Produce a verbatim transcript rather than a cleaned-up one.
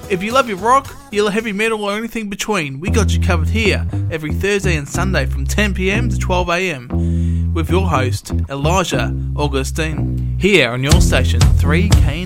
If you love your rock, your heavy metal or anything between, we got you covered here every Thursday and Sunday from ten p.m. to twelve a.m. with your host, Elijah Augustine, here on your station three K.